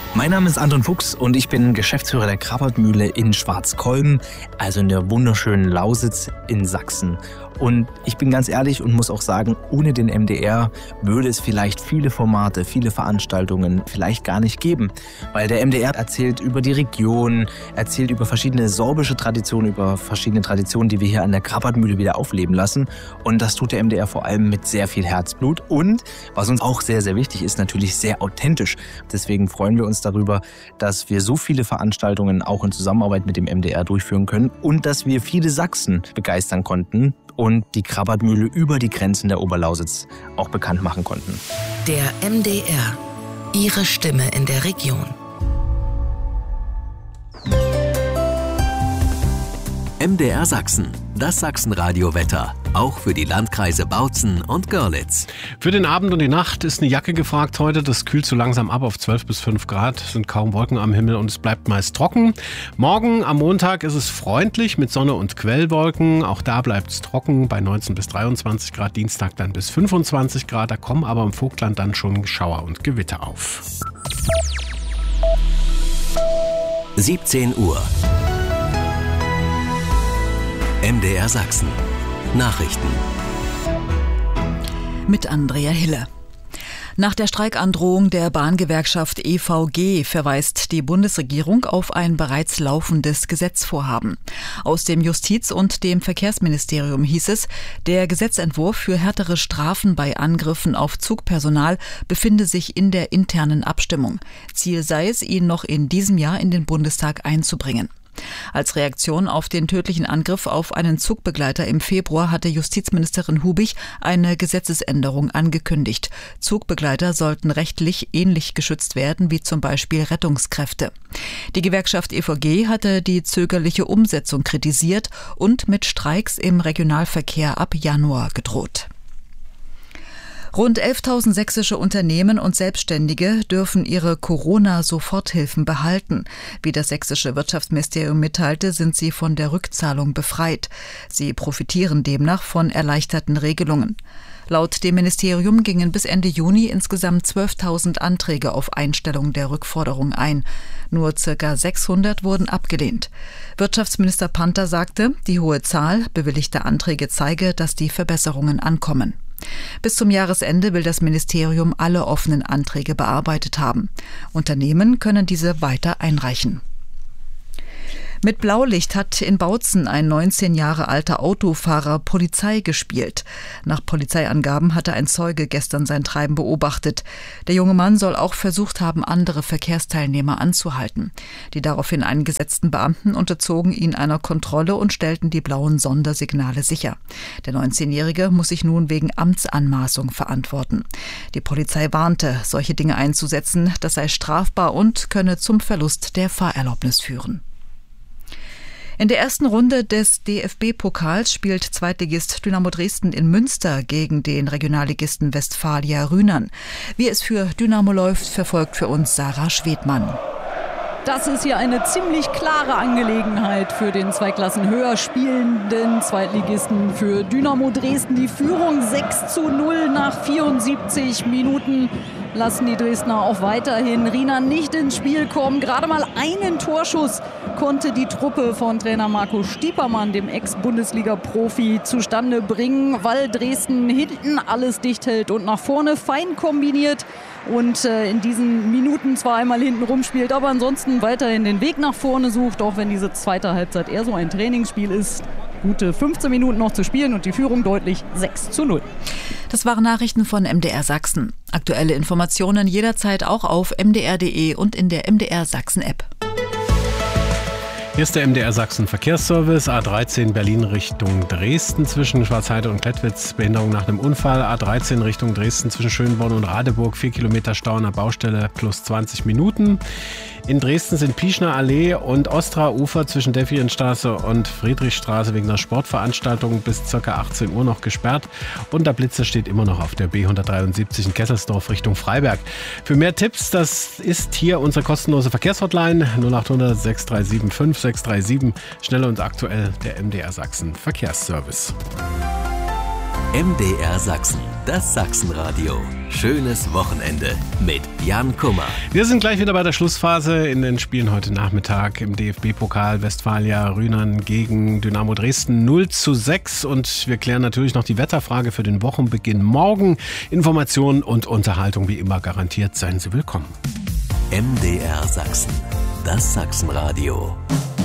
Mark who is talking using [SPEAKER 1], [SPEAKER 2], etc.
[SPEAKER 1] Mein Name ist Anton Fuchs und ich bin Geschäftsführer der Krabbertmühle in Schwarzkolben, also in der wunderschönen Lausitz in Sachsen. Und ich bin ganz ehrlich und muss auch sagen, ohne den MDR würde es vielleicht viele Formate, viele Veranstaltungen vielleicht gar nicht geben. Weil der MDR erzählt über die Region, erzählt über verschiedene sorbische Traditionen, über verschiedene Traditionen, die wir hier an der Krabbertmühle wieder aufleben lassen. Und das tut der MDR vor allem mit sehr viel Herzblut. Und was uns auch sehr, sehr wichtig ist, natürlich sehr authentisch. Deswegen freuen wir uns darüber, dass wir so viele Veranstaltungen auch in Zusammenarbeit mit dem MDR durchführen können und dass wir viele Sachsen begeistern konnten und die Krabbertmühle über die Grenzen der Oberlausitz auch bekannt machen konnten.
[SPEAKER 2] Der MDR, Ihre Stimme in der Region.
[SPEAKER 3] MDR Sachsen, das Sachsenradio-Wetter, auch für die Landkreise Bautzen und Görlitz.
[SPEAKER 4] Für den Abend und die Nacht ist eine Jacke gefragt heute. Das kühlt so langsam ab auf 12 bis 5 Grad. Es sind kaum Wolken am Himmel und es bleibt meist trocken. Morgen am Montag ist es freundlich mit Sonne und Quellwolken. Auch da bleibt es trocken bei 19 bis 23 Grad. Dienstag dann bis 25 Grad. Da kommen aber im Vogtland dann schon Schauer und Gewitter auf.
[SPEAKER 3] 17 Uhr. MDR Sachsen. Nachrichten.
[SPEAKER 5] Mit Andrea Hille. Nach der Streikandrohung der Bahngewerkschaft EVG verweist die Bundesregierung auf ein bereits laufendes Gesetzvorhaben. Aus dem Justiz- und dem Verkehrsministerium hieß es, der Gesetzentwurf für härtere Strafen bei Angriffen auf Zugpersonal befinde sich in der internen Abstimmung. Ziel sei es, ihn noch in diesem Jahr in den Bundestag einzubringen. Als Reaktion auf den tödlichen Angriff auf einen Zugbegleiter im Februar hatte Justizministerin Hubich eine Gesetzesänderung angekündigt. Zugbegleiter sollten rechtlich ähnlich geschützt werden wie zum Beispiel Rettungskräfte. Die Gewerkschaft EVG hatte die zögerliche Umsetzung kritisiert und mit Streiks im Regionalverkehr ab Januar gedroht. Rund 11.000 sächsische Unternehmen und Selbstständige dürfen ihre Corona-Soforthilfen behalten. Wie das sächsische Wirtschaftsministerium mitteilte, sind sie von der Rückzahlung befreit. Sie profitieren demnach von erleichterten Regelungen. Laut dem Ministerium gingen bis Ende Juni insgesamt 12.000 Anträge auf Einstellung der Rückforderung ein. Nur ca. 600 wurden abgelehnt. Wirtschaftsminister Panther sagte, die hohe Zahl bewilligter Anträge zeige, dass die Verbesserungen ankommen. Bis zum Jahresende will das Ministerium alle offenen Anträge bearbeitet haben. Unternehmen können diese weiter einreichen. Mit Blaulicht hat in Bautzen ein 19 Jahre alter Autofahrer Polizei gespielt. Nach Polizeiangaben hatte ein Zeuge gestern sein Treiben beobachtet. Der junge Mann soll auch versucht haben, andere Verkehrsteilnehmer anzuhalten. Die daraufhin eingesetzten Beamten unterzogen ihn einer Kontrolle und stellten die blauen Sondersignale sicher. Der 19-Jährige muss sich nun wegen Amtsanmaßung verantworten. Die Polizei warnte, solche Dinge einzusetzen, das sei strafbar und könne zum Verlust der Fahrerlaubnis führen. In der ersten Runde des DFB-Pokals spielt Zweitligist Dynamo Dresden in Münster gegen den Regionalligisten Westfalia Rhynern. Wie es für Dynamo läuft, verfolgt für uns Sarah Schwedmann.
[SPEAKER 6] Das ist hier eine ziemlich klare Angelegenheit für den 2 Klassen höher spielenden Zweitligisten. Für Dynamo Dresden die Führung 6:0 nach 74 Minuten. Lassen die Dresdner auch weiterhin Rhynern nicht ins Spiel kommen. Gerade mal einen Torschuss konnte die Truppe von Trainer Marco Stiepermann, dem Ex-Bundesliga-Profi, zustande bringen, weil Dresden hinten alles dicht hält und nach vorne fein kombiniert und in diesen Minuten zwar einmal hinten rumspielt, aber ansonsten weiterhin den Weg nach vorne sucht, auch wenn diese zweite Halbzeit eher so ein Trainingsspiel ist. Gute 15 Minuten noch zu spielen und die Führung deutlich 6:0.
[SPEAKER 5] Das waren Nachrichten von MDR Sachsen. Aktuelle Informationen jederzeit auch auf mdr.de und in der MDR Sachsen App.
[SPEAKER 4] Hier ist der MDR Sachsen Verkehrsservice. A13 Berlin Richtung Dresden zwischen Schwarzheide und Klettwitz. Behinderung nach einem Unfall. A13 Richtung Dresden zwischen Schönborn und Radeburg. 4 Kilometer Stau an der Baustelle plus 20 Minuten. In Dresden sind Pischner Allee und Ostra-Ufer zwischen Defienstraße und Friedrichstraße wegen einer Sportveranstaltung bis ca. 18 Uhr noch gesperrt. Und der Blitzer steht immer noch auf der B173 in Kesselsdorf Richtung Freiberg. Für mehr Tipps, das ist hier unsere kostenlose Verkehrshotline 0800 6375 637. Schnell und aktuell der MDR Sachsen Verkehrsservice.
[SPEAKER 3] MDR Sachsen, das Sachsenradio. Schönes Wochenende mit Jan Kummer.
[SPEAKER 4] Wir sind gleich wieder bei der Schlussphase in den Spielen heute Nachmittag im DFB-Pokal. Westfalia Rhynern gegen Dynamo Dresden 0:6. Und wir klären natürlich noch die Wetterfrage für den Wochenbeginn morgen. Informationen und Unterhaltung wie immer garantiert. Seien Sie willkommen.
[SPEAKER 3] MDR Sachsen, das Sachsenradio.